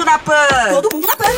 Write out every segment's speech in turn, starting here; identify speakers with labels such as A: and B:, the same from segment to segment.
A: na Pan. Todo mundo na Pan.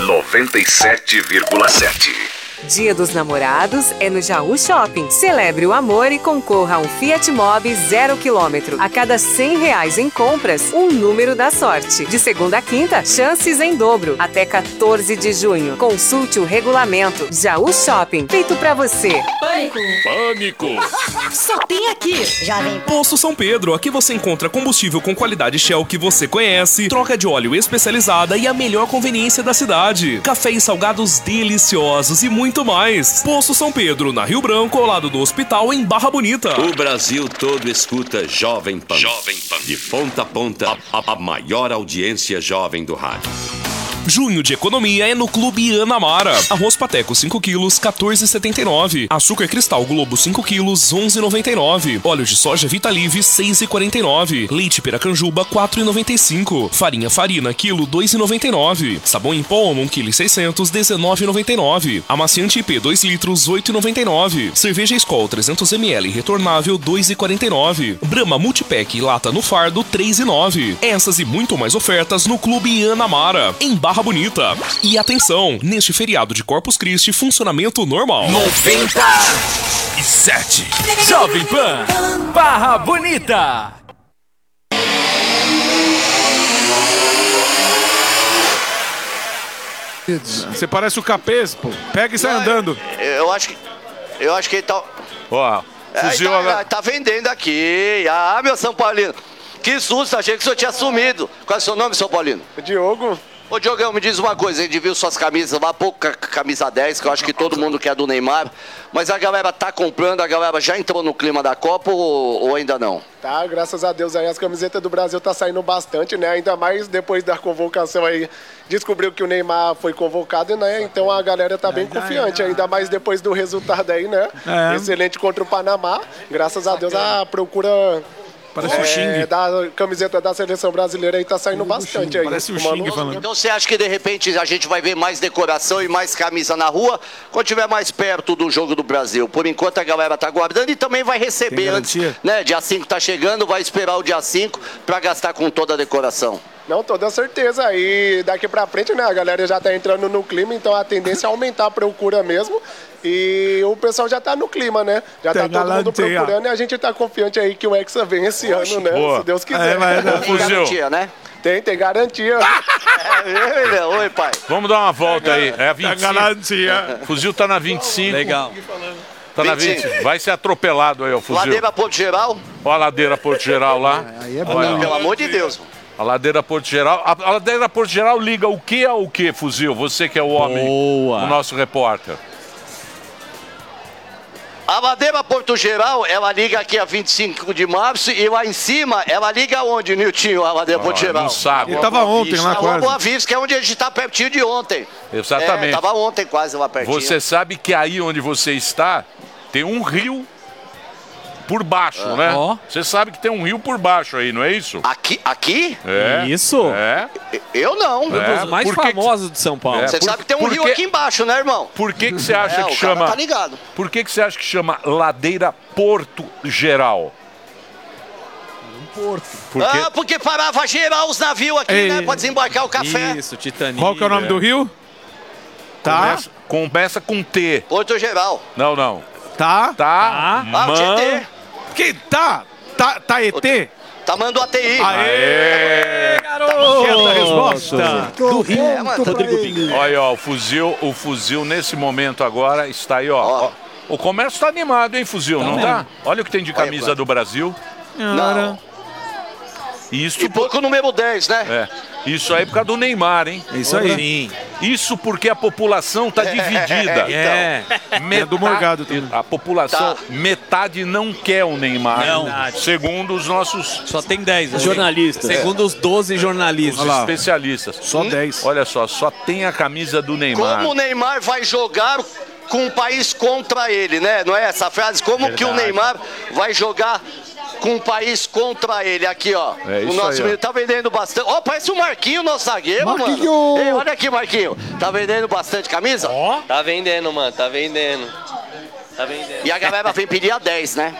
B: 97,7.
C: Dia dos Namorados é no Jaú Shopping. Celebre o amor e concorra a um Fiat Mobi 0 km. A cada R$100 em compras, um número da sorte. De segunda a quinta, chances em dobro. Até 14 de junho. Consulte o regulamento. Jaú Shopping, feito pra você.
A: Pânico.
D: Pânico.
A: Só tem aqui. Jovem Pan.
D: Posto São Pedro, aqui você encontra combustível com qualidade Shell que você conhece, troca de óleo especializada e a melhor conveniência da cidade. Café e salgados deliciosos e muito mais. Posto São Pedro, na Rio Branco, ao lado do hospital, em Barra Bonita.
E: O Brasil todo escuta Jovem Pan. Jovem Pan. De ponta a ponta, a maior audiência jovem do rádio.
D: Junho de economia é no Clube Anamara. Arroz pateco 5 quilos, 14,79. Açúcar cristal Globo 5 quilos, 11,99. Óleo de soja Vitalive, 6,49. Leite Piracanjuba, 4,95. Farinha Farina, quilo, 2,99. Sabão em pó, 1 kg 600, 19,99. Amaciante IP, 2 litros, 8,99. Cerveja Skol 300 ml retornável, 2,49. Brahma Multipack lata no fardo, 3,9. Essas e muito mais ofertas no Clube Anamara, em Barra Bonita. E atenção, neste feriado de Corpus Christi, funcionamento normal.
F: 97. Jovem Pan, Barra Bonita.
G: Você parece o Capês, pô. Pega e sai andando.
H: Eu acho que ele tá...
G: Ó, fuzil
H: tá vendendo aqui. Ah, meu São Paulino. Que susto, achei que o senhor tinha sumido. Qual é o seu nome, São Paulino?
I: Diogo.
H: Ô, Diogão, me diz uma coisa, a gente viu suas camisas lá, pouca camisa 10, que eu acho que todo mundo quer do Neymar, mas a galera tá comprando, a galera já entrou no clima da Copa ou ainda não?
I: Tá, graças a Deus aí as camisetas do Brasil tá saindo bastante, né? Ainda mais depois da convocação aí, descobriu que o Neymar foi convocado, né? Então a galera tá bem confiante, ainda mais depois do resultado aí, né? Excelente contra o Panamá, graças a Deus a procura...
G: Parece o Xing.
I: Da camiseta da seleção brasileira aí tá saindo bastante aí.
G: Parece o Xing falando.
H: Então você acha que de repente a gente vai ver mais decoração e mais camisa na rua quando estiver mais perto do jogo do Brasil? Por enquanto a galera tá guardando e também vai receber antes, né? Dia 5 tá chegando, vai esperar o dia 5 pra gastar com toda a decoração.
I: Não, toda certeza. E daqui pra frente, né, a galera já tá entrando no clima, então a tendência é aumentar a procura mesmo. E o pessoal já tá no clima, né? Já tá todo mundo procurando e a gente tá confiante aí que o Hexa vem esse ano, né?
G: Boa.
I: Se Deus quiser.
H: Tem garantia, né?
I: Tem garantia.
H: Oi, pai.
G: Vamos dar uma volta aí. É a 25.
I: Tem garantia.
G: O fuzil tá na 25.
F: Legal.
G: Tá na 20. Vai ser atropelado aí, o fuzil.
H: Ladeira Porto Geral.
G: Olha a ladeira Porto Geral lá.
I: Aí é
H: bom. Pelo amor de Deus.
G: A ladeira Porto Geral. A ladeira Porto Geral liga o que ao que, fuzil? Você que é o homem, o nosso repórter.
H: A ladeira Porto Geral, ela liga aqui a 25 de março e lá em cima, ela liga onde, Niltinho, a ladeira Porto Geral?
G: Não sabe.
I: Ele tava ontem lá quase.
H: Boa Vista, que é onde a gente tá pertinho de ontem.
G: Exatamente.
H: Tava ontem quase lá pertinho.
G: Você sabe que aí onde você está, tem um rio por baixo, né? Você sabe que tem um rio por baixo aí, não é isso?
H: Aqui?
G: É.
F: Isso?
G: É.
H: Eu não.
F: Um dos mais famosos de São Paulo.
H: Você sabe que tem um rio aqui embaixo, né, irmão?
G: Por que você acha que
H: o
G: chama...
H: cara tá ligado.
G: Por que você acha que chama Ladeira Porto Geral?
H: Porque parava geral os navios aqui, né? Pra desembarcar o café.
F: Isso, Titanic.
G: Qual que é o nome do rio?
I: Tá.
G: Começa com T.
H: Porto Geral.
G: Não.
I: Tá.
H: O Tietê.
I: Que tá ET?
H: Tamanduateí.
I: Aê, garoto! Certa resposta.
F: Do Rio.
H: Rodrigo
F: Pinguim.
G: Olha aí, ó, o fuzil nesse momento agora está aí, ó. O comércio tá animado, hein, fuzil, não tá? Olha o que tem de camisa do Brasil.
H: Não.
G: Isso
H: E pouco número 10, né?
G: Isso aí é por causa do Neymar, hein?
I: Isso aí.
F: Sim.
G: Isso porque a população tá dividida.
I: É do Morgado também.
G: A população, metade não quer o Neymar.
F: Não.
G: Segundo os nossos
F: Só tem 10. Jornalistas. Segundo os 12 jornalistas.
G: especialistas.
I: Só 10.
G: Olha só tem a camisa do Neymar.
H: Como o Neymar vai jogar com o país contra ele, né? Não é essa frase? Como que o Neymar vai jogar com o país contra ele? Aqui, ó.
G: É isso
H: o nosso
G: aí,
H: menino tá vendendo bastante. Ó, parece o Marquinho, nosso zagueiro, mano. Ei, olha aqui, Marquinho. Tá vendendo bastante camisa?
J: Tá vendendo, mano. Tá vendendo.
H: E a galera vem pedir a 10, né?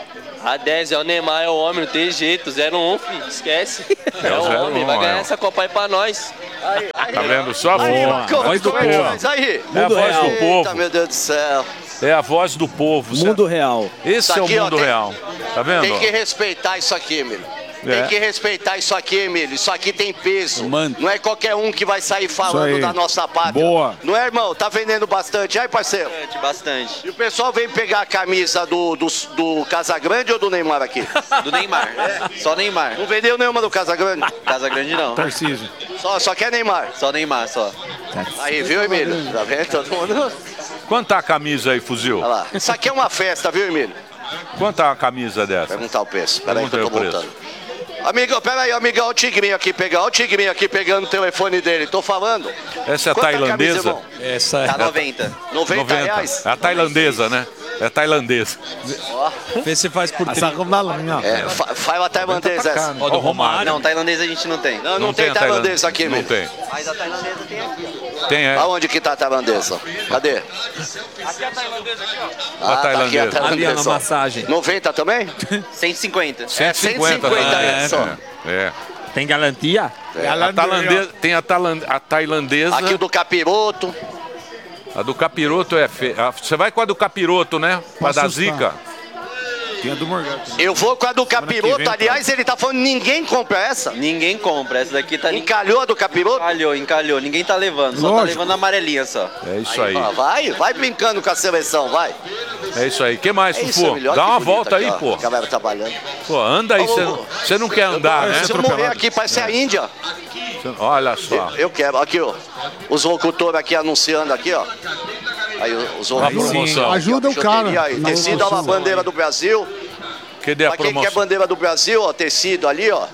B: A 10 é o Neymar, é o homem, não tem jeito. 0-1, filho. Esquece. É o
G: 0-1,
B: homem, vai ganhar essa Copa aí pra nós.
G: Tá vendo só?
H: Voz do povo.
G: Aí. É a voz do povo.
H: Eita, meu Deus do céu.
G: É a voz do povo.
F: Mundo real.
G: Esse é o mundo real. Tá vendo?
H: Tem que respeitar isso aqui, Emílio. Tem que respeitar isso aqui, Emílio. Isso aqui tem peso. Não é qualquer um que vai sair falando da nossa pátria.
F: Boa.
H: Não é, irmão? Tá vendendo bastante aí, parceiro?
B: Bastante.
H: E o pessoal vem pegar a camisa do Casagrande ou do Neymar aqui?
B: Do Neymar. Só Neymar.
H: Não vendeu nenhuma do Casagrande?
B: Casagrande não.
F: Tarcísio.
H: Só quer Neymar?
B: Só Neymar, só.
H: Aí, viu, Emílio? Tá vendo todo mundo?
G: Quanto tá a camisa aí, Fuzil?
H: Olha lá. Isso aqui é uma festa, viu, Emílio?
G: Quanto tá a camisa dessa?
H: Perguntar o preço. Peraí que eu tô
G: Perguntei o
H: voltando. Amigo, peraí, amigão, o Tigrinho aqui pegando. Olha o Tigrinho aqui pegando o telefone dele. Tô falando.
G: Essa é a
H: Quanto
G: tailandesa?
H: camisa, irmão?
F: Essa é.
B: Tá 90.
H: 90 reais?
G: É a tailandesa, né? É a tailandesa.
F: Vê se faz por 30.
H: Faz a tailandesa essa.
F: Ó, do Romário.
B: Não, tailandesa a gente não tem.
H: Não tem
G: a
H: tailandesa aqui,
G: Não
H: Emílio.
G: tem.
B: Mas a tailandesa tem aqui.
G: Tem, é.
H: Aonde que tá a tailandesa? Cadê?
B: Aqui é a tailandesa aqui, ó.
H: Ah,
G: tailandesa.
H: tá aqui a
F: Ali, ó, na
H: tailandesa. ó.
F: massagem.
H: 90 também?
B: 150.
G: 150
H: 150 só.
G: É.
F: Tem garantia?
G: Tem a tailandesa.
H: Aqui o do capiroto.
G: A do capiroto é feia. Você vai com a do capiroto, né? Com a da Zica.
F: Tem a do Morgado.
H: Eu vou com a do capiroto. Aliás, ele tá falando ninguém compra essa.
B: Ninguém compra. Essa daqui tá...
H: Encalhou a do capiroto?
B: Encalhou. Ninguém tá levando. Só tá levando a amarelinha só.
G: É isso aí.
H: Ó, vai brincando com a seleção, vai.
G: É isso aí. Que mais,
H: É isso,
G: Fufu?
H: melhor
G: Dá
H: que
G: uma
H: bonito
G: volta
H: aqui,
G: aí,
H: ó.
G: pô.
H: A galera trabalhando.
G: Pô, anda aí. Você não quer andar, né?
H: Se eu morrer aqui, parece a Índia.
G: Olha só.
H: Eu quero. Aqui, ó. Os locutores aqui anunciando aqui, ó. Aí os locutores.
J: Ajuda o cara.
H: Aí, tecido a bandeira do Brasil.
G: Cadê a
H: Pra quem
G: promoção?
H: quer bandeira do Brasil, ó, tecido ali, ó.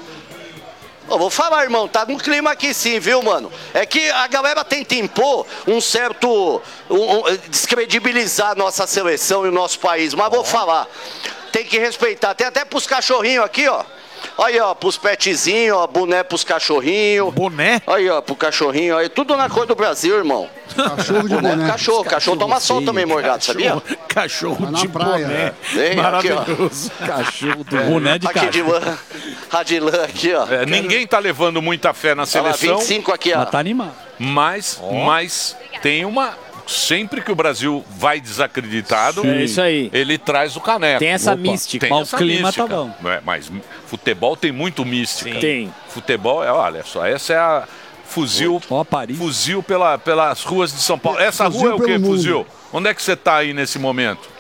H: Ô, vou falar, irmão, tá num clima aqui sim, viu, mano? É que a galera tenta impor um certo... descredibilizar a nossa seleção e o nosso país, mas vou falar. Tem que respeitar. Tem até pros cachorrinhos aqui, ó. Aí, ó, pros petzinhos, ó, boné pros cachorrinhos.
F: Boné?
H: Aí, ó, pro cachorrinho, aí, tudo na cor do Brasil, irmão.
J: Cachorro de boné.
H: Cachorro toma sol também, Morgado, sabia?
F: Cachorro
J: Vai na
F: de
J: praia.
F: boné.
H: Vem, aqui, ó.
F: Maravilhoso. Cachorro do boné de
H: Aqui de
F: cachorro.
H: lã, radilã aqui, ó.
G: É, ninguém tá levando muita fé na
H: Olha lá,
G: seleção,
H: 25 aqui, ó.
F: Mas tá animado.
G: mas tem uma... Sempre que o Brasil vai desacreditado,
F: É isso aí.
G: ele traz o caneco.
F: Tem essa mística.
G: Tem
F: Mas
G: essa
F: o clima
G: mística.
F: tá bom.
G: É, mas futebol tem muito mística.
F: Tem.
G: Futebol, olha só, essa é a fuzil,
F: Ó, Paris.
G: fuzil pelas ruas de São Paulo. Essa
J: Fuzil
G: rua é o quê,
J: pelo mundo.
G: fuzil? Onde é que você tá aí nesse momento?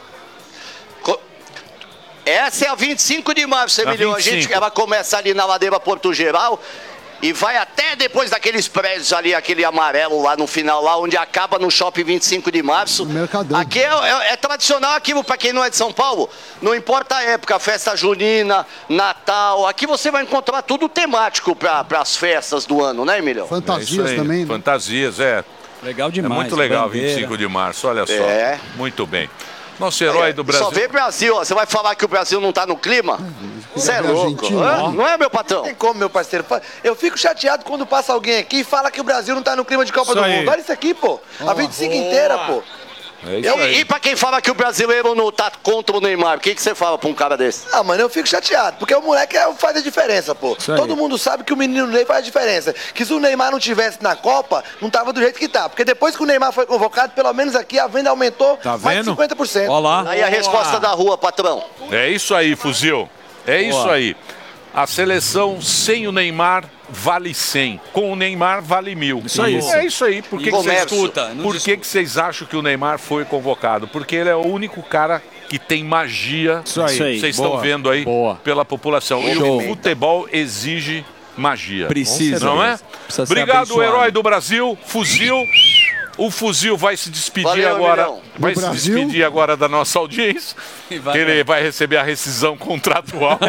H: Essa é a 25 de março, Emílio. A
G: 25.
H: gente, ela começa ali na ladeira Porto Geral e vai até depois daqueles prédios ali, aquele amarelo lá no final, lá onde acaba no shopping 25 de março.
J: No Mercadão.
H: Aqui é tradicional aquilo para quem não é de São Paulo. Não importa a época, festa junina, Natal. Aqui você vai encontrar tudo temático para as festas do ano, né, Emílio?
G: É isso
J: Fantasias
G: aí,
J: também, né?
G: Fantasias, é.
F: Legal
G: É
F: demais.
G: muito legal,
F: bandeira.
G: 25 de março, olha só.
H: É.
G: Muito bem. Nosso herói do Brasil.
H: Só vê Brasil, ó. Você vai falar que o Brasil não tá no clima? Você é louco.
J: Argentina,
H: Hã?
J: ó.
H: Não é, meu patrão?
K: Tem como, meu parceiro. Eu fico chateado quando passa alguém aqui e fala que o Brasil não tá no clima de Copa
F: Isso
K: do
F: aí.
K: Mundo. Olha isso aqui, pô. A 25 inteira, pô.
G: É isso aí.
H: E pra quem fala que o brasileiro não tá contra o Neymar, o que você fala pra um cara desse?
K: Ah, mano, eu fico chateado, porque o moleque faz a diferença, pô.
F: Isso aí.
K: Todo mundo sabe que o menino Ney faz a diferença. Que se o Neymar não tivesse na Copa, não tava do jeito que tá. Porque depois que o Neymar foi convocado, pelo menos aqui a venda aumentou
F: Tá
K: mais de
F: vendo?
K: 50%.
F: Ó lá.
H: Aí a resposta da rua, patrão.
G: É isso aí, fuzil. É isso aí. A seleção sem o Neymar vale 100. Com o Neymar vale 1000.
F: Isso aí.
G: É isso aí. Por que, que vocês,
H: Comércio.
G: por que vocês acham que o Neymar foi convocado? Porque ele é o único cara que tem magia.
F: Isso aí.
G: Vocês estão
F: Boa.
G: vendo aí
F: Boa.
G: pela população. E
F: Show.
G: o futebol exige magia.
F: Precisa.
G: Não é?
F: Precisa ser
G: Obrigado,
F: abençoado.
G: herói do Brasil, fuzil. O fuzil vai se despedir
H: Valeu,
G: agora.
H: Emilhão.
G: Vai
J: Do
G: se
J: Brasil?
G: despedir agora da nossa audiência. Ele vai receber a rescisão contratual.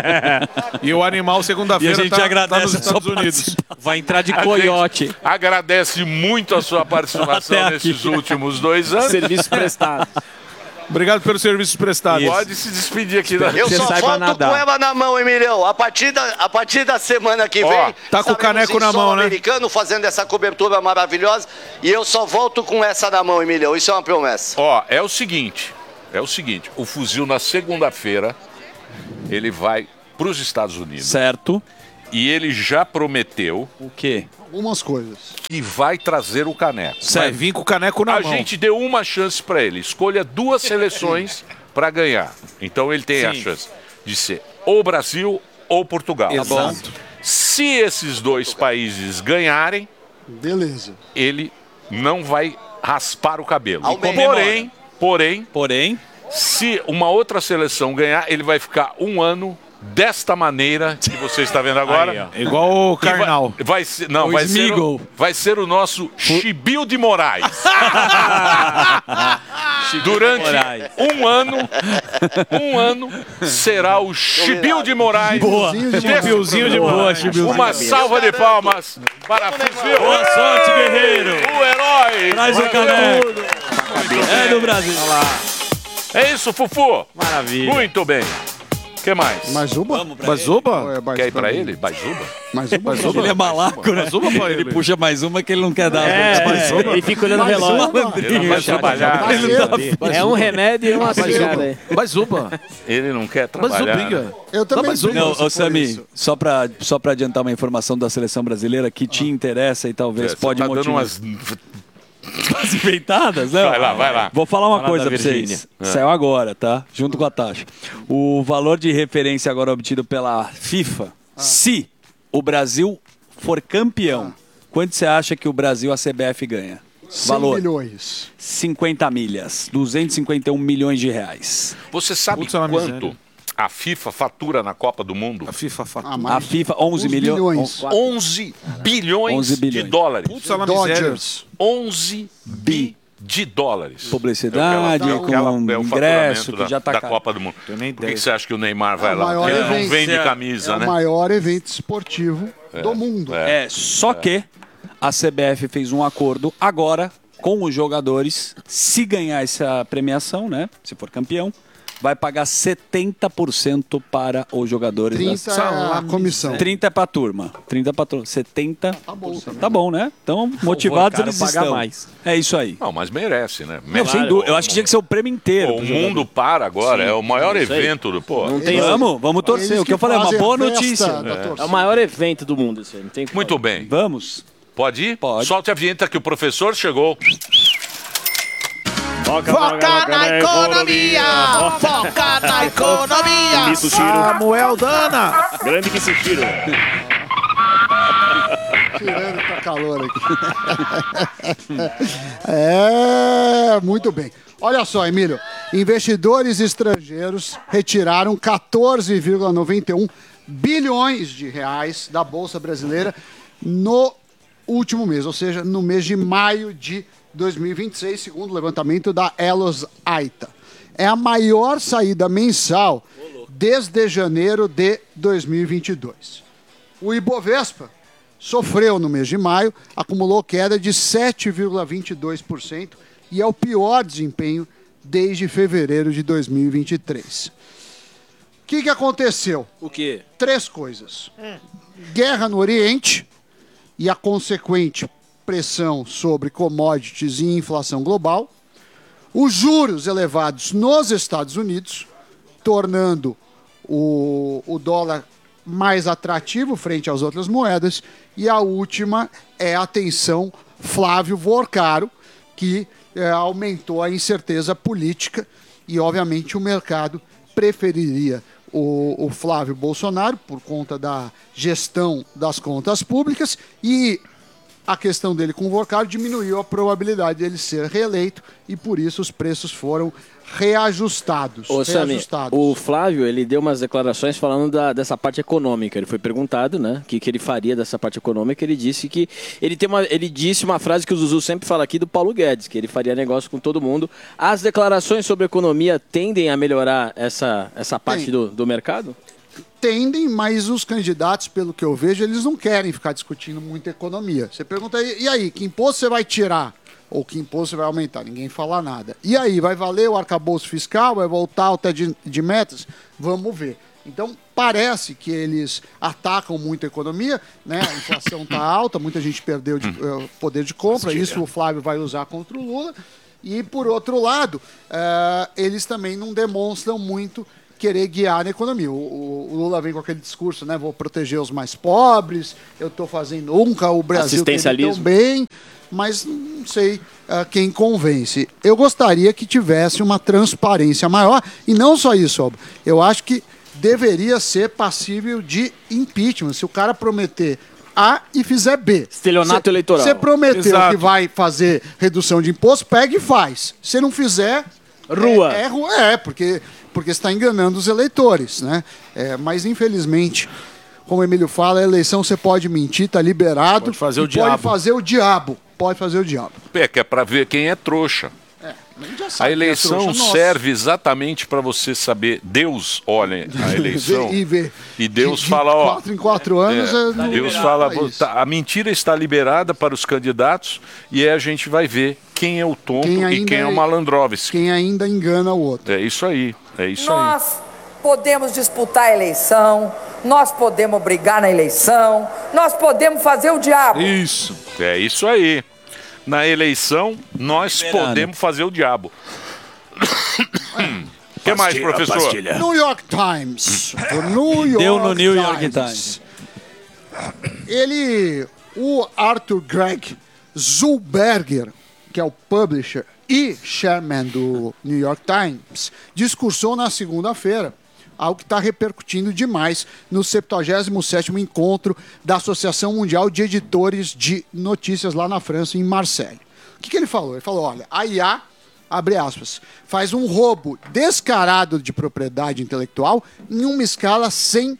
L: E o animal
F: E
L: segunda-feira
F: a gente
L: tá
F: agradece
L: nos
F: a sua
L: Estados Unidos.
F: Vai entrar de
G: A
F: coiote.
G: gente agradece muito a sua participação
F: Até
G: nesses
F: aqui.
G: últimos 2 anos.
F: Serviço prestado.
L: Obrigado pelos serviços prestados.
G: Pode se despedir aqui da
H: Eu
F: Você
H: só
F: saiba
H: volto
F: nadar.
H: com ela na mão, Emilhão. A partir da semana que
G: Ó,
H: vem,
L: tá com o
H: estaremos
L: caneco
H: em
L: na
H: solo
L: mão, né?
H: americano fazendo essa cobertura maravilhosa. E eu só volto com essa na mão, Emilhão. Isso é uma promessa.
G: Ó, é o seguinte, o fuzil na segunda-feira ele vai para os Estados Unidos.
M: Certo.
G: E ele já prometeu...
M: O quê?
J: Algumas coisas.
G: Que vai trazer o caneco.
L: Vai vir com o caneco na mão.
G: A gente deu uma chance para ele. Escolha 2 seleções para ganhar. Então ele tem a chance de ser ou Brasil ou Portugal.
M: Exato.
G: Se esses 2 países ganharem,
J: beleza,
G: ele não vai raspar o cabelo. Porém, se uma outra seleção ganhar, ele vai ficar 1 ano desta maneira que você está vendo agora.
L: Aí, igual o Karnal.
G: Vai ser o nosso Chibio de Moraes. Durante um ano será o Chibio de Moraes.
M: Boa. Chibiozinho de Moraes.
G: Uma salva de palmas para Fuzil.
M: Boa sorte, guerreiro.
G: O herói.
M: Traz o caneco. É do Brasil.
G: É isso, Fufu.
M: Maravilha.
G: Muito bem. O que mais?
J: Baizuba?
L: Baizuba?
G: Quer ir pra ele? Baizuba?
J: Baizuba?
M: Ele é malaco, né? Ele puxa mais uma que ele não quer dar.
N: Ele fica olhando o relógio.
G: Ele não vai trabalhar.
N: É um remédio e uma cigarra aí.
L: Baizuba.
G: Ele não quer trabalhar.
L: Né?
J: Eu também sou.
M: Não, ô Sami, só pra adiantar uma informação da seleção brasileira que te interessa e talvez pode
G: tá dando
M: motivar. As enfeitadas, né?
G: Vai lá.
M: Vou falar uma coisa pra vocês. Saiu agora, tá? Junto com a taxa. O valor de referência agora obtido pela FIFA, se o Brasil for campeão, quanto você acha que o Brasil, a CBF, ganha?
J: 100 milhões.
M: 50 milhas. 251 milhões de reais.
G: Você sabe quanto a FIFA fatura na Copa do Mundo?
L: A FIFA fatura.
M: A FIFA, 11 milhões.
G: 11 bilhões de dólares.
L: Putz, ela miséria.
G: 11 bi de dólares.
M: Publicidade, com ingresso, que já tá
G: da
M: caro.
G: Copa do Mundo. Por que você acha que o Neymar vai lá?
J: maior
G: Porque ele não
J: evento.
G: vende camisa,
J: É
G: né?
J: o maior evento esportivo do mundo.
M: Só que a CBF fez um acordo agora com os jogadores. Se ganhar essa premiação, né? Se for campeão, vai pagar 70% para os jogadores.
J: 30 é a comissão.
M: 30 é para a turma. 30 para a turma. 70. Tá bom, né? Então, motivados eles estão. Mais. É isso aí.
G: Não, mas merece, né?
M: Não, sem dúvida. Eu acho que tinha que ser o prêmio inteiro.
G: O mundo para agora. É o maior evento do... Pô,
N: Não tem
M: vamos torcer. O que eu falei é uma boa notícia.
N: É o maior evento do mundo. Isso aí. Não tem que
G: Muito bem.
M: Vamos.
G: Pode ir?
M: Pode.
G: Solte a vinheta que o professor chegou.
A: Foca na economia! Foca na economia!
L: Samuel Dana!
N: Grande que se tira.
J: Tirando pra calor aqui. Muito bem. Olha só, Emílio. Investidores estrangeiros retiraram 14,91 bilhões de reais da Bolsa Brasileira no último mês, ou seja, no mês de maio de 2026, segundo o levantamento da Elos Aita. É a maior saída mensal desde janeiro de 2022. O Ibovespa sofreu no mês de maio, acumulou queda de 7,22% e é o pior desempenho desde fevereiro de 2023. O que aconteceu?
N: O quê?
J: 3 coisas. Guerra no Oriente e a consequente pressão sobre commodities e inflação global, os juros elevados nos Estados Unidos, tornando o dólar mais atrativo frente às outras moedas, e a última é a tensão Flávio Vorcaro, que aumentou a incerteza política e, obviamente, o mercado preferiria o Flávio Bolsonaro por conta da gestão das contas públicas e a questão dele com o Vorcaro diminuiu a probabilidade dele ser reeleito e por isso os preços foram reajustados.
N: Ô, Sami, o Flávio, ele deu umas declarações falando dessa parte econômica. Ele foi perguntado, né, o que ele faria dessa parte econômica. Ele disse que ele disse uma frase que o Zuzu sempre fala aqui do Paulo Guedes, que ele faria negócio com todo mundo. As declarações sobre economia tendem a melhorar essa parte do mercado?
J: Tendem, mas os candidatos, pelo que eu vejo, eles não querem ficar discutindo muito economia. Você pergunta, e aí, que imposto você vai tirar? Ou que imposto você vai aumentar? Ninguém fala nada. E aí, vai valer o arcabouço fiscal? Vai voltar ao teto de metas? Vamos ver. Então, parece que eles atacam muito a economia, né? A inflação está alta, muita gente perdeu poder de compra, isso o Flávio vai usar contra o Lula. E, por outro lado, eles também não demonstram muito querer guiar na economia. O Lula vem com aquele discurso, né? Vou proteger os mais pobres, eu estou fazendo nunca o Brasil tão bem, mas não sei quem convence. Eu gostaria que tivesse uma transparência maior, e não só isso, Alba. Eu acho que deveria ser passível de impeachment. Se o cara prometer A e fizer B.
N: Estelionato eleitoral.
J: Você prometeu
N: Exato.
J: que vai fazer redução de imposto, pega e faz. Se não fizer...
N: Rua.
J: Porque você está enganando os eleitores, né? Mas, infelizmente, como o Emílio fala, a eleição você pode mentir, está liberado.
G: Pode fazer o
J: Pode
G: diabo.
J: fazer o diabo. Pode fazer o diabo.
G: Que é para ver quem é trouxa. A eleição serve exatamente para você saber. Deus olha a eleição e Deus fala, ó,
J: 4 em 4 anos.
G: Deus fala, a mentira está liberada para os candidatos e aí a gente vai ver quem é o tonto e quem é o malandrovski.
J: Quem ainda engana o outro.
G: É isso aí, é isso aí.
O: Nós podemos disputar a eleição, nós podemos brigar na eleição, nós podemos fazer o diabo.
G: Isso. É isso aí. Na eleição, nós podemos fazer o diabo. O que mais, professor?
J: New York Times. O New York
M: Deu no New York Times.
J: O Arthur Gregg Zulberger, que é o publisher e chairman do New York Times, discursou na segunda-feira, algo que está repercutindo demais no 77º encontro da Associação Mundial de Editores de Notícias lá na França, em Marseille. O que ele falou? Ele falou, olha, a IA, abre aspas, faz um roubo descarado de propriedade intelectual em uma escala sem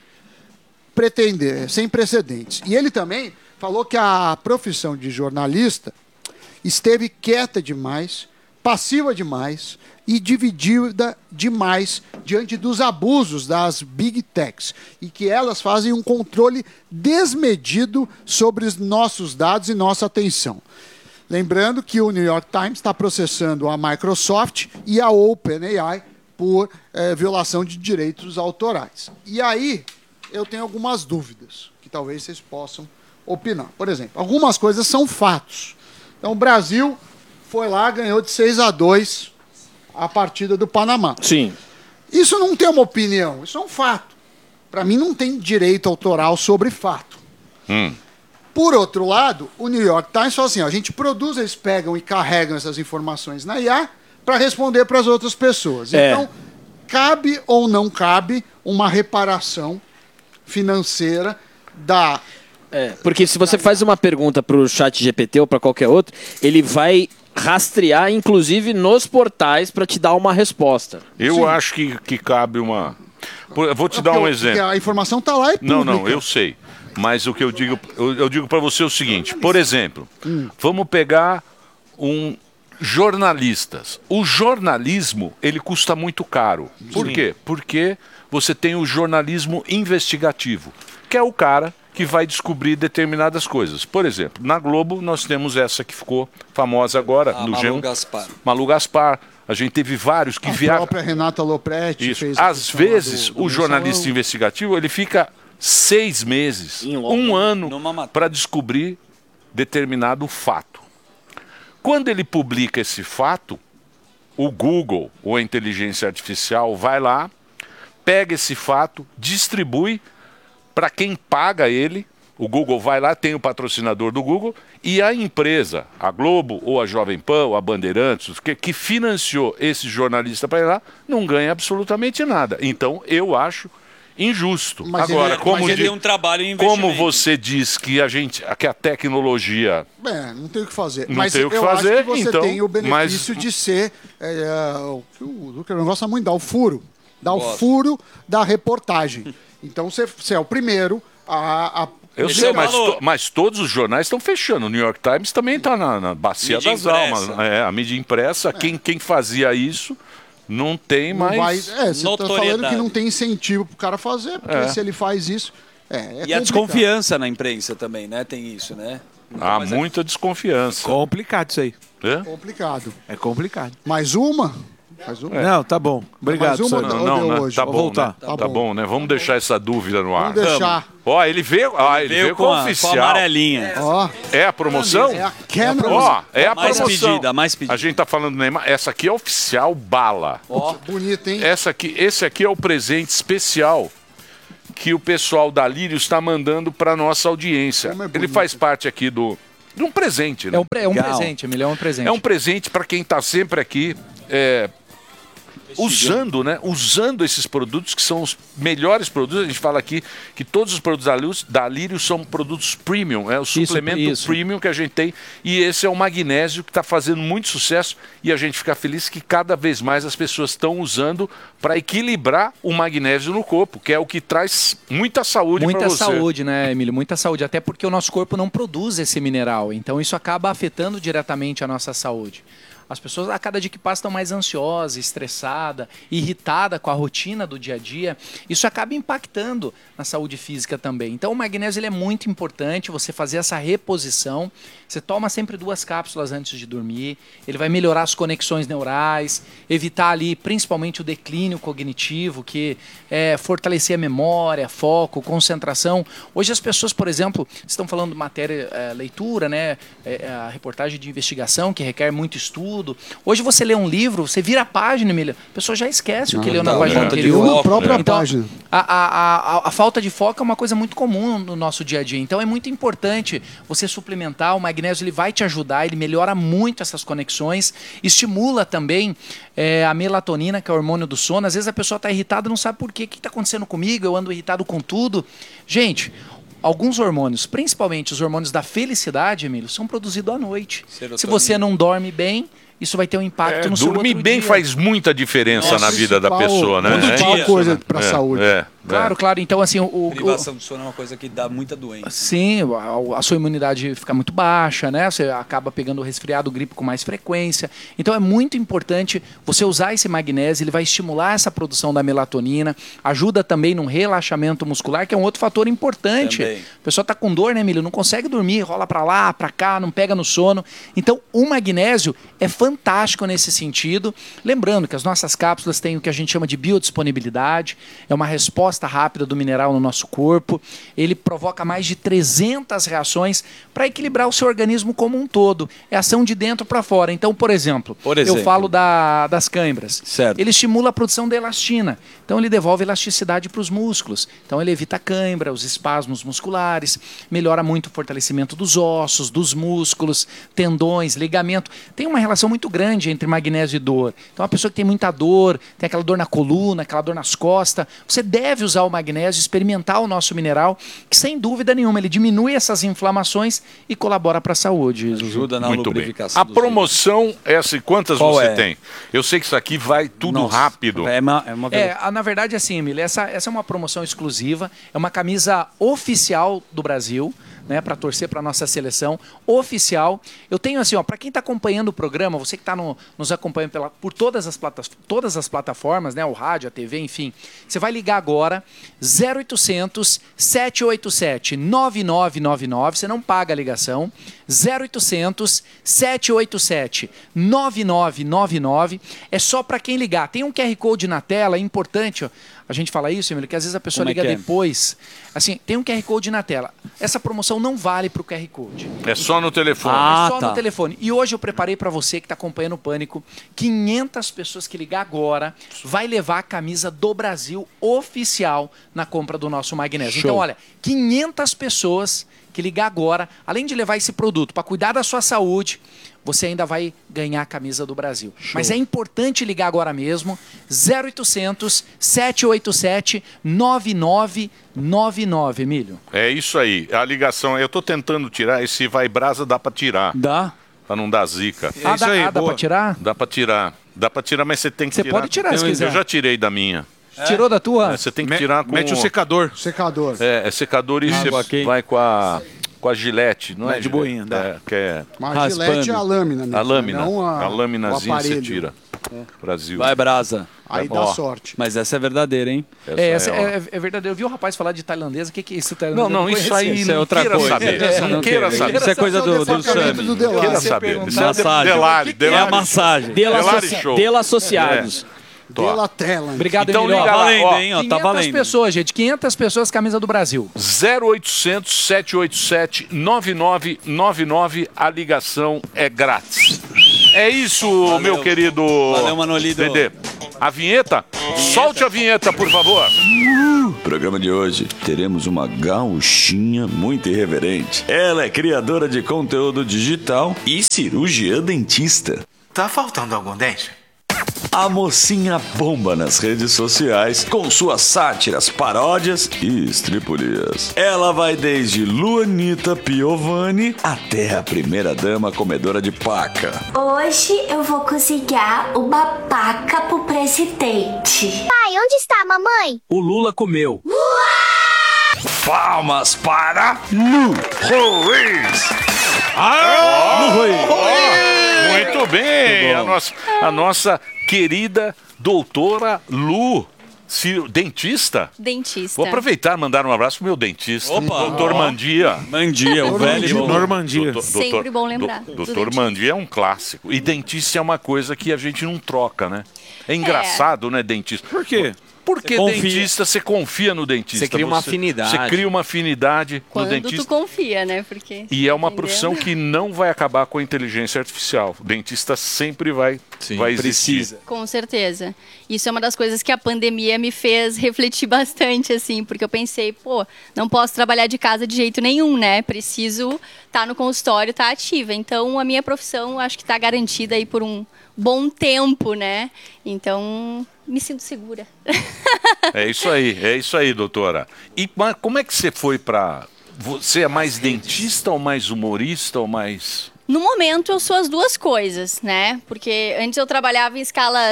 J: precedentes. E ele também falou que a profissão de jornalista esteve quieta demais, passiva demais e dividida demais diante dos abusos das Big Techs e que elas fazem um controle desmedido sobre os nossos dados e nossa atenção. Lembrando que o New York Times está processando a Microsoft e a OpenAI por violação de direitos autorais. E aí eu tenho algumas dúvidas que talvez vocês possam opinar. Por exemplo, algumas coisas são fatos. Então o Brasil foi lá, ganhou de 6-2 a partida do Panamá.
N: Sim.
J: Isso não tem uma opinião, isso é um fato. Para mim não tem direito autoral sobre fato. Por outro lado, o New York Times fala assim, ó, a gente produz, eles pegam e carregam essas informações na IA para responder para as outras pessoas. Então, cabe ou não cabe uma reparação financeira da...
N: Porque se você faz uma pergunta para o chat GPT ou para qualquer outro, ele vai rastrear, inclusive, nos portais para te dar uma resposta.
G: Eu acho que cabe uma... Eu vou te dar um exemplo.
J: A informação está lá e pública.
G: Não, eu sei. Mas o que eu digo para você é o seguinte. Por exemplo, vamos pegar jornalistas. O jornalismo, ele custa muito caro. Por quê? Porque você tem o jornalismo investigativo, que é o cara que vai descobrir determinadas coisas. Por exemplo, na Globo nós temos essa que ficou famosa agora, no
M: Malu
G: G1.
M: Gaspar.
G: Malu Gaspar. A gente teve vários que
J: A própria Renata Lopretti fez...
G: Às vezes, o jornalista investigativo, ele fica 6 meses, um ano, para descobrir determinado fato. Quando ele publica esse fato, o Google ou a inteligência artificial vai lá, pega esse fato, distribui para quem paga ele. O Google vai lá, tem o patrocinador do Google, e a empresa, a Globo, ou a Jovem Pan, ou a Bandeirantes, que financiou esse jornalista para ir lá, não ganha absolutamente nada. Então, eu acho injusto.
M: Mas
G: agora,
M: ele tem um trabalho em investimento.
G: como você diz que a tecnologia...
J: não tem o que fazer.
G: Não
J: mas
G: tem o que
J: eu
G: fazer,
J: acho que você
G: então,
J: tem o benefício de ser... o que o Lucas não gosta muito, dar o furo. Dar o furo da reportagem. Então, você é o primeiro
G: Eu sei, mas todos os jornais estão fechando. O New York Times também está na bacia
M: Mídia
G: das
M: impressa.
G: almas. A mídia impressa, quem fazia isso não tem mais
J: você está falando que não tem incentivo para o cara fazer, porque se ele faz isso...
M: E a desconfiança na imprensa também, né? Tem isso, né?
G: Há muita desconfiança.
L: Complicado isso aí.
J: Complicado.
L: É complicado.
J: Mais uma? Faz uma?
L: Não, tá bom. Obrigado,
J: Mais uma
L: Sandro.
J: ou
G: Não,
J: deu
G: né?
J: hoje?
G: Tá
L: Vou
G: bom,
L: voltar.
G: né? Tá bom, né? Vamos deixar essa dúvida no ar.
J: Vamos deixar.
G: Ó, ele veio com a oficial.
M: Com a amarelinha.
J: Ó,
G: É a promoção?
J: é a Canon.
G: Ó, é a
M: Mais
G: promoção.
M: pedida, mais pedida.
G: A gente tá falando do Neymar. Essa aqui é oficial bala.
J: Ó, bonito, hein?
G: Esse aqui é o presente especial que o pessoal da Lírio está mandando para nossa audiência.
J: Como é
G: Ele
J: bonito.
G: faz parte aqui de um presente, né?
A: É um presente, Emílio, é um presente.
G: É um presente para quem está sempre aqui usando, né? Usando esses produtos que são os melhores produtos. A gente fala aqui que todos os produtos da Lírio são produtos premium, é o suplemento premium que a gente tem. E esse é o magnésio que está fazendo muito sucesso e a gente fica feliz que cada vez mais as pessoas estão usando para equilibrar o magnésio no corpo, que é o que traz muita saúde para
A: Muita
G: você.
A: saúde, né, Emílio? Muita saúde. Até porque o nosso corpo não produz esse mineral. Então isso acaba afetando diretamente a nossa saúde. As pessoas, a cada dia que passa, estão mais ansiosas, estressadas, irritadas com a rotina do dia a dia. Isso acaba impactando na saúde física também. Então, o magnésio ele é muito importante, você fazer essa reposição. Você toma sempre 2 cápsulas antes de dormir. Ele vai melhorar as conexões neurais, evitar ali, principalmente, o declínio cognitivo, que é fortalecer a memória, foco, concentração. Hoje, as pessoas, por exemplo, estão falando de matéria, leitura, né? A reportagem de investigação, que requer muito estudo. Hoje você lê um livro, você vira a página, Emília, a pessoa já esquece o que leu na página anterior.
J: Na própria
A: Então,
J: página.
A: A falta de foco é uma coisa muito comum no nosso dia a dia. Então é muito importante você suplementar. O magnésio ele vai te ajudar, ele melhora muito essas conexões, estimula também a melatonina, que é o hormônio do sono. Às vezes a pessoa está irritada, não sabe por quê. O que está acontecendo comigo? Eu ando irritado com tudo. Gente, alguns hormônios, principalmente os hormônios da felicidade, Emílio, são produzidos à noite. Se você não dorme bem, isso vai ter um impacto no seu outro
G: Dormir bem
A: dia.
G: faz muita diferença na vida da pessoa, né?
J: Principal coisa para a saúde.
A: Claro, claro. Então, assim,
M: Privação do sono é uma coisa que dá muita doença.
A: Sim, a sua imunidade fica muito baixa, né? Você acaba pegando resfriado, gripe com mais frequência. Então é muito importante você usar esse magnésio, ele vai estimular essa produção da melatonina, ajuda também no relaxamento muscular, que é um outro fator importante.
M: Também.
A: A pessoa tá com dor, né, Emílio? Não consegue dormir, rola para lá, para cá, não pega no sono. Então, o magnésio é fantástico nesse sentido. Lembrando que as nossas cápsulas têm o que a gente chama de biodisponibilidade, é uma resposta rápida do mineral no nosso corpo. Ele provoca mais de 300 reações para equilibrar o seu organismo como um todo. É ação de dentro para fora. Então, por exemplo, eu falo das câimbras.
M: Certo.
A: Ele estimula a produção da elastina. Então, ele devolve elasticidade para os músculos. Então, ele evita a câimbra, os espasmos musculares, melhora muito o fortalecimento dos ossos, dos músculos, tendões, ligamento. Tem uma relação muito grande entre magnésio e dor. Então, a pessoa que tem muita dor, tem aquela dor na coluna, aquela dor nas costas, você deve usar o magnésio, experimentar o nosso mineral, que sem dúvida nenhuma ele diminui essas inflamações e colabora para a saúde.
M: Ajuda na
G: Muito bem.
M: lubrificação.
G: A promoção é assim, quantas
M: Qual
G: você
M: é?
G: tem? Eu sei que isso aqui vai tudo rápido.
A: Na verdade, assim, Emília, essa é uma promoção exclusiva, é uma camisa oficial do Brasil, né, para torcer para nossa seleção oficial. Eu tenho assim, ó, para quem está acompanhando o programa, você que está nos acompanhando por todas as plataformas, né, o rádio, a TV, enfim, você vai ligar agora 0800 787 9999, você não paga a ligação. 0800 787 9999, é só para quem ligar. Tem um QR Code na tela, é importante, ó. A gente fala isso, Emílio, que às vezes a pessoa liga depois. Assim, tem um QR Code na tela. Essa promoção não vale para o QR Code.
G: É só no telefone.
A: É só no telefone. E hoje eu preparei para você que está acompanhando o Pânico, 500 pessoas que ligar agora vai levar a camisa do Brasil oficial na compra do nosso magnésio.
M: Show.
A: Então, olha, 500 pessoas que ligar agora, além de levar esse produto para cuidar da sua saúde, você ainda vai ganhar a camisa do Brasil.
M: Show.
A: Mas é importante ligar agora mesmo, 0800 787 9999, Emílio.
G: É isso aí. A ligação, eu tô tentando tirar, esse vai brasa dá para tirar.
M: Dá?
G: Para não dar zica.
A: Dá para tirar?
G: Dá para tirar. Dá para tirar, mas você tem que tirar.
A: Você pode tirar se quiser.
G: Eu já tirei da minha.
A: Tirou da tua?
G: Você tem que tirar com...
L: Mete o secador.
J: Secador.
G: É secador e você vai com a gilete, não é?
L: De boinha, dá.
G: Que é
J: Mas a gilete é a lâmina, né?
G: A lâmina.
J: Não
G: a laminazinha você tira. Brasil.
M: Vai, Brasa.
J: Aí dá sorte.
M: Mas essa é verdadeira, hein?
A: Essa é verdade. Eu vi o rapaz falar de tailandesa. O que é esse tailandesa?
G: Não, isso aí
M: Isso é
G: não
M: outra
G: queira
M: coisa.
G: saber. Não queira saber.
M: Isso é coisa do Sami.
G: Queira saber. Isso é
M: Massagem.
G: Delari
M: É a massagem.
G: Show.
N: Dela associados.
J: Pela tela.
A: Obrigado,
G: Então
A: Emílio.
G: liga
A: Ó,
G: lá,
M: valendo,
G: ó.
M: hein? Ó,
A: 500
M: tá valendo.
A: pessoas, gente. 500 pessoas, camisa do Brasil.
G: 0800 787 9999. A ligação é grátis. É isso, meu querido.
M: Valeu, Manolito.
G: Dedê. A vinheta? Solte a vinheta, por favor.
P: No programa de hoje, teremos uma gauchinha muito irreverente. Ela é criadora de conteúdo digital e cirurgiã dentista.
Q: Tá faltando algum dente?
P: A mocinha bomba nas redes sociais com suas sátiras, paródias e estripulias. Ela vai desde Luanita Piovani até a primeira-dama comedora de paca.
R: Hoje eu vou cozinhar uma paca pro presidente. Pai, onde está a mamãe?
D: O Lula comeu.
P: Palmas para Lu Ruiz.
G: Muito bem. A nossa querida doutora Lu. Dentista?
S: Dentista.
G: Vou aproveitar e mandar um abraço pro meu dentista.
M: Opa.
G: Doutor Mandia.
M: Mandia, o velho.
L: Normandia.
S: Sempre bom lembrar.
G: Doutor Mandia é um clássico. E dentista é uma coisa que a gente não troca, né? É engraçado, né, dentista?
L: Por quê?
G: Porque dentista, você confia no dentista.
F: Você cria uma afinidade.
G: Você cria uma afinidade
S: Quando
G: no dentista.
S: tu confia, né? Porque,
G: E é uma
S: entendeu?
G: profissão que não vai acabar com a inteligência artificial. O dentista sempre vai existir.
S: Com certeza. Isso é uma das coisas que a pandemia me fez refletir bastante, assim, porque eu pensei, não posso trabalhar de casa de jeito nenhum, né? Preciso estar no consultório, estar ativa. Então, a minha profissão, acho que está garantida aí por um bom tempo, né? Então, me sinto segura.
G: É isso aí, doutora. E como é que você foi para... Você é mais dentista ou mais humorista ou mais...
S: No momento, eu sou as duas coisas, né? Porque antes eu trabalhava em escala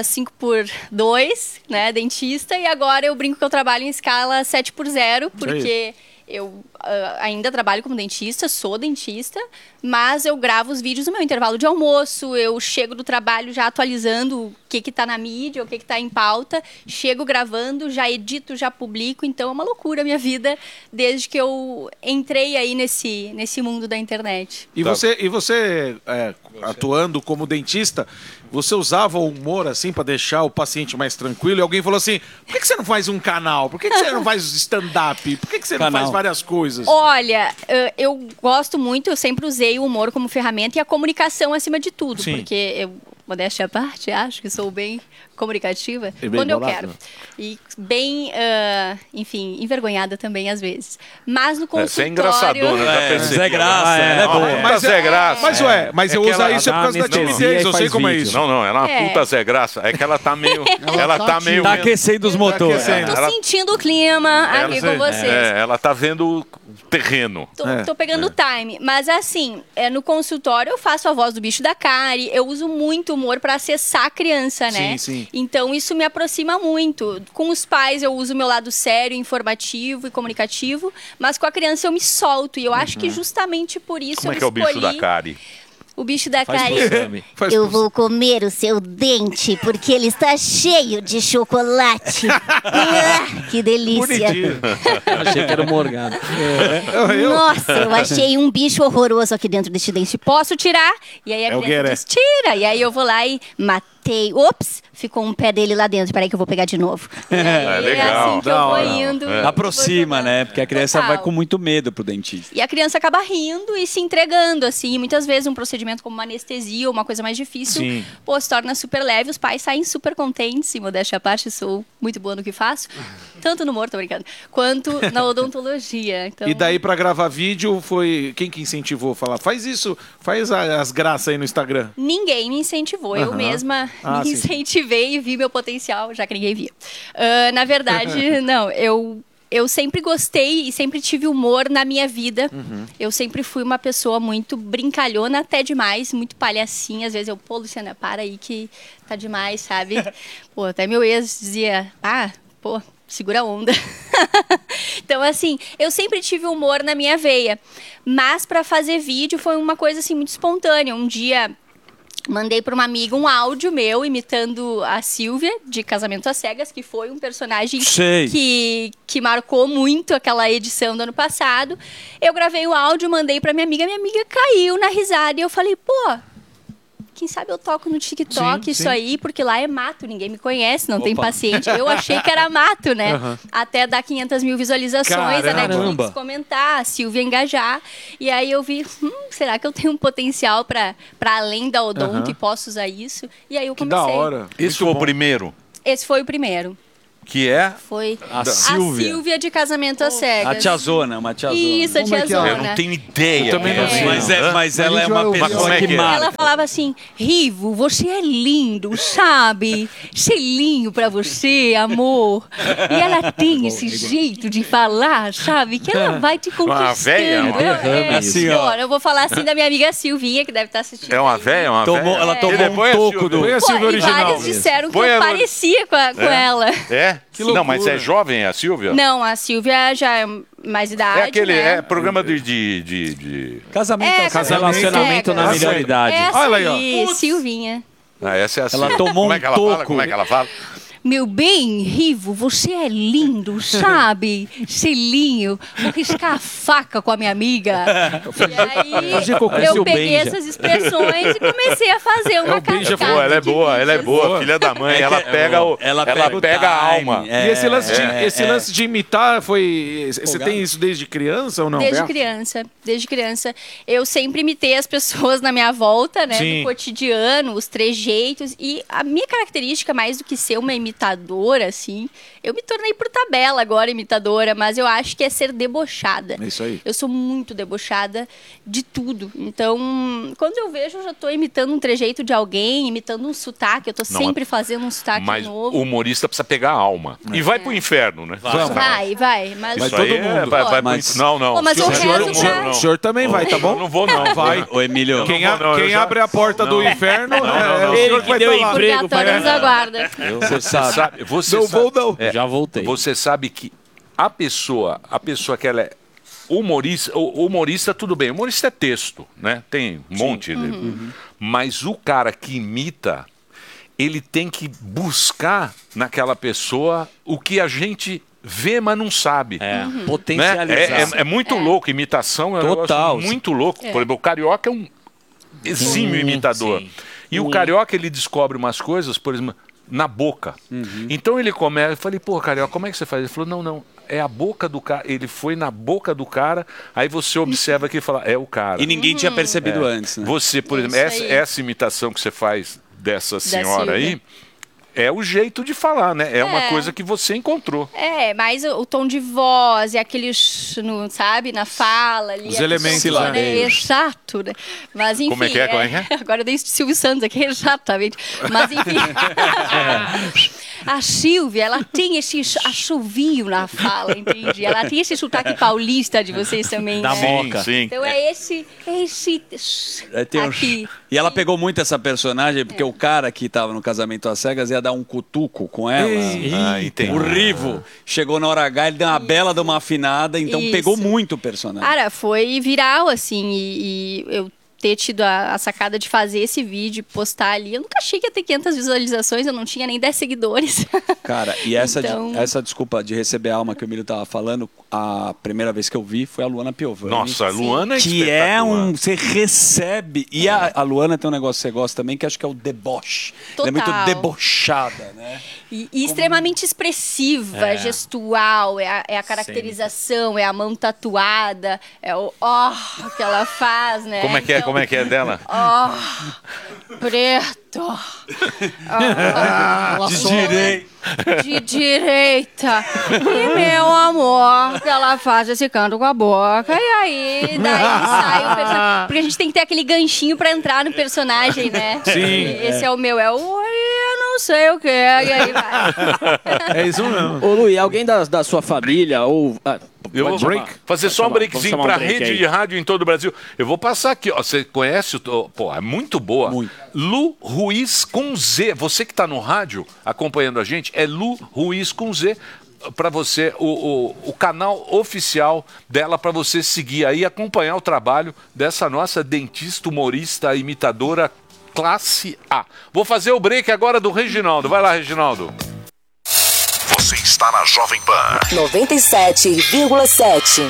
S: 5x2, né? Dentista, e agora eu brinco que eu trabalho em escala 7x0, porque eu ainda trabalho como dentista, sou dentista, mas eu gravo os vídeos no meu intervalo de almoço, eu chego do trabalho já atualizando o que tá na mídia, o que tá em pauta, chego gravando, já edito, já publico, então é uma loucura a minha vida desde que eu entrei aí nesse mundo da internet.
L: E você atuando como dentista, você usava o humor assim para deixar o paciente mais tranquilo? E alguém falou assim: por que você não faz um canal? Por que você não faz stand-up? Por que você não faz várias coisas?
S: Olha, eu gosto muito, eu sempre usei o humor como ferramenta e a comunicação acima de tudo.
L: Sim.
S: Porque eu, modéstia à parte, acho que sou bem comunicativa
L: E bem
S: quando eu
L: bolada.
S: quero. E bem, enfim, envergonhada também às vezes. Mas no consultório...
G: Você é engraçadona, já percebi.
M: Zé Graça, ela é boa.
G: Zé Graça.
L: Mas eu uso isso por causa da timidez, eu sei como é isso.
G: Não, ela é uma puta Zé Graça. É que ela tá meio... ela tá meio...
M: Tá aquecendo os motores.
S: Tô sentindo o clima aqui com vocês.
G: Ela tá vendo o terreno.
S: Tô pegando o time. Mas assim, no consultório eu faço a voz do bicho da Kari, eu uso muito humor para acessar a criança, né?
L: Sim, sim.
S: Então isso me aproxima muito. Com os pais eu uso o meu lado sério, informativo e comunicativo, mas com a criança eu me solto. E eu acho que justamente por isso
G: Como
S: eu
G: é que é o bicho da
S: escolhi
G: Kari?
S: o bicho da
G: Faz
S: Kari.
G: pro Sami.
R: Eu vou comer o seu dente porque ele está cheio de chocolate. Que delícia.
N: Achei que era o Morgado.
R: Nossa, eu achei um bicho horroroso aqui dentro deste dente.
S: Posso tirar? E aí a
L: o
S: criança
L: Gueré.
S: diz, tira. E aí eu vou lá e matei. Ops, ficou um pé dele lá dentro. Peraí que eu vou pegar de novo.
M: É
G: legal.
S: assim que eu vou indo.
M: Aproxima, né? Porque a criança
S: Total.
M: vai com muito medo pro dentista.
S: E a criança acaba rindo e se entregando, assim. Muitas vezes um procedimento como uma anestesia ou uma coisa mais difícil,
L: Sim.
S: se torna super leve. Os pais saem super contentes. E modéstia à parte, sou muito boa no que faço. Tanto no humor, tô brincando, quanto na odontologia. Então,
L: E daí pra gravar vídeo foi quem que incentivou? Falar, faz isso, faz as graças aí no Instagram.
S: ninguém me incentivou. Eu
L: Aham.
S: mesma
L: Ah,
S: me
L: sim.
S: incentivei e vi meu potencial, já que ninguém via. Na verdade, não. Eu sempre gostei e sempre tive humor na minha vida. Eu sempre fui uma pessoa muito brincalhona, até demais, muito palhacinha. Às vezes eu, Luciana, para aí que tá demais, sabe? Até meu ex dizia, segura a onda. Então, assim, eu sempre tive humor na minha veia. Mas para fazer vídeo foi uma coisa, assim, muito espontânea. Um dia... Mandei para uma amiga um áudio meu imitando a Silvia, de Casamento às Cegas, que foi um personagem que marcou muito aquela edição do ano passado. Eu gravei o áudio, mandei para minha amiga caiu na risada e eu falei, pô, quem sabe eu toco no TikTok isso aí, porque lá é mato, ninguém me conhece, não tem paciente. Eu achei que era mato, né? Até dar 500 mil visualizações, a Netflix comentar, a Silvia engajar. E aí eu vi, será que eu tenho um potencial para além da odonto e posso usar isso? E aí eu comecei.
G: Que da hora. Esse foi o primeiro?
S: Esse foi o primeiro.
G: Que é?
S: Foi
M: a Silvia
S: de Casamento às Cegas.
M: A tiazona, uma tiazona.
S: Isso, a tiazona.
G: Eu não tenho ideia.
L: Eu também não sei.
M: Mas ela é uma pessoa que marca.
S: Ela falava assim, Rivo, você é lindo, sabe? Selinho pra você, amor. E ela tem esse jeito de falar, sabe? Que ela vai te conquistando.
G: Senhora,
S: eu vou falar assim da minha amiga Silvinha, que deve estar assistindo.
G: É uma véia,
M: Ela tomou um toco do...
L: Põe a Silvia original.
S: Vários disseram que eu parecia com ela.
G: É? Não, mas é jovem a Silvia?
S: Não, a Silvia já é mais idade,
G: É aquele
S: né?
G: programa de...
M: Casamento,
N: relacionamento na melhor idade.
S: Essa aí, Silvinha.
G: Essa é a Silvia.
M: Ela tomou
G: Como é que ela fala? Como é que ela fala?
S: Meu bem, Rivo, você é lindo, sabe? Selinho, vou riscar a faca com a minha amiga. E aí eu peguei essas expressões e comecei a fazer uma cascata.
G: Ela é boa, filha da mãe. Ela pega a alma.
L: E esse lance de imitar foi... Você tem isso desde criança ou não?
S: Desde criança. Eu sempre imitei as pessoas na minha volta, né?
L: Sim.
S: Do cotidiano, os trejeitos. E a minha característica, mais do que ser uma imitadora, assim, eu me tornei por tabela agora imitadora, mas eu acho que é ser debochada.
L: É isso aí.
S: Eu sou muito debochada de tudo. Então, quando eu vejo, eu já tô imitando um trejeito de alguém, imitando um sotaque, eu tô sempre fazendo um sotaque novo.
G: Mas o humorista precisa pegar a alma. E vai pro inferno, né?
S: Vai. Mas
G: todo mundo. Não.
S: Pô, mas
L: o senhor também vai, tá bom?
G: Eu não vou, não.
L: Vai.
M: Ô, Emílio.
L: Quem abre a porta do inferno é o senhor que vai
S: deu emprego para nos aguarda.
N: Já voltei.
G: Você sabe que a pessoa que ela é humorista, tudo bem. Humorista é texto, né? Tem um monte. Mas o cara que imita, ele tem que buscar naquela pessoa o que a gente vê, mas não sabe.
M: Potencializar.
G: É muito louco. Imitação é um negócio muito louco. Por exemplo, o carioca é um exímio imitador. E o carioca, ele descobre umas coisas, por exemplo, na boca. Então ele começa, eu falei, pô, carioca, como é que você faz? Ele falou, não, é a boca do cara. Ele foi na boca do cara, aí você observa que ele fala, é o cara.
M: E ninguém tinha percebido antes, né?
G: Você, por exemplo, essa imitação que você faz dessa senhora aí, é o jeito de falar, né? É uma coisa que você encontrou.
S: Mas o tom de voz, e aqueles, sabe, na fala ali.
L: Os elementos,
S: né? É chato, né? Mas enfim.
G: Como é que é?
S: Agora eu dei Silvio Santos aqui, exatamente. Mas enfim. A Silvia, ela tem esse assovio na fala, entende? Ela tem esse sotaque paulista de vocês também,
M: da
S: né?
M: Moca.
G: Sim.
S: Então é esse aqui.
M: E ela pegou muito essa personagem, porque o cara que tava no Casamento às Cegas ia dar um cutuco com ela.
G: Entendi.
M: O Rivo chegou na hora H, ele deu uma bela de uma afinada, então pegou muito o personagem.
S: Cara, foi viral, assim, e eu ter tido a sacada de fazer esse vídeo, postar ali. Eu nunca achei que ia ter 500 visualizações, eu não tinha nem 10 seguidores.
M: Cara, e essa desculpa de receber a alma que o Emílio tava falando, a primeira vez que eu vi foi a Luana Piovani.
G: Nossa, a Luana é
M: que é você recebe. E a Luana tem um negócio que você gosta também, que acho que é o deboche. Ela é muito debochada, né?
S: E extremamente expressiva, gestual, é a caracterização, é a mão tatuada, é o que ela faz, né?
G: Como é que é dela?
S: Preto. De direita. E meu amor, que ela faz esse canto com a boca. E aí, daí sai o personagem. Porque a gente tem que ter aquele ganchinho pra entrar no personagem, né?
L: Sim.
S: Esse é o meu, eu não sei o que. E aí vai.
L: É isso mesmo.
N: Ô, Luiz, alguém da sua família ou...
G: Eu vou fazer só um breakzinho pra rede de rádio em todo o Brasil. Eu vou passar aqui, ó. Você conhece? Pô, é muito boa. Muito. Lu Ruiz com Z. Você que tá no rádio acompanhando a gente, é Lu Ruiz com Z. Para você, o canal oficial dela, para você seguir aí e acompanhar o trabalho dessa nossa dentista, humorista, imitadora classe A. Vou fazer o break agora do Reginaldo. Vai lá, Reginaldo.
T: Você está na Jovem Pan
C: 97,7.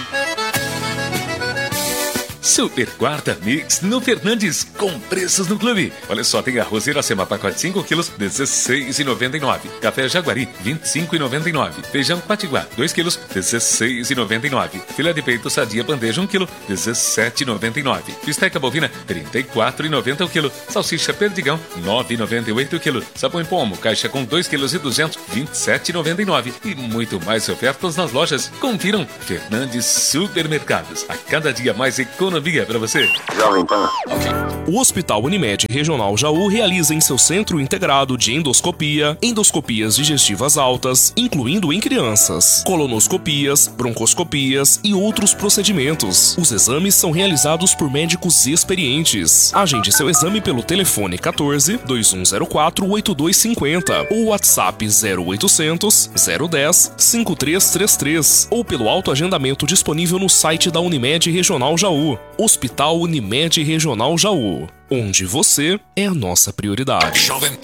U: Super Quarta Mix no Fernandes, com preços no clube. Olha só, tem arroz Iracema, pacote 5 quilos, R$16,99. Café Jaguari, R$25,99. Feijão Patiguar, 2 quilos, R$16,99. Filé de peito Sadia Bandeja, 1 quilo, R$17,99. Bisteca bovina, R$34,90 o quilo. Salsicha Perdigão, R$9,98 o quilo. Sabão em pomo, caixa com 2 quilos e 200, R$27,99. E muito mais ofertas nas lojas. Confiram Fernandes Supermercados. A cada dia mais economia para você.
D: O Hospital Unimed Regional Jaú realiza em seu centro integrado de endoscopia, endoscopias digestivas altas, incluindo em crianças, colonoscopias, broncoscopias e outros procedimentos. Os exames são realizados por médicos experientes. Agende seu exame pelo telefone 14 2104 8250 ou WhatsApp 0800 010 5333 ou pelo autoagendamento disponível no site da Unimed Regional Jaú. Hospital Unimed Regional Jaú, onde você é a nossa prioridade.
T: Jovem